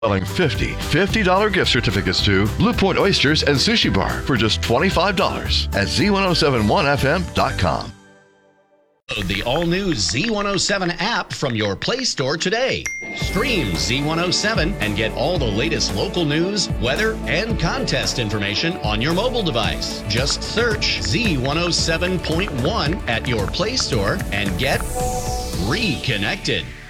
Selling $50 gift certificates to Blue Point Oysters and Sushi Bar for just $25 at Z1071FM.com. Download the all-new Z107 app from your Play Store today. Stream Z107 and get all the latest local news, weather, and contest information on your mobile device. Just search Z107.1 at your Play Store and get reconnected.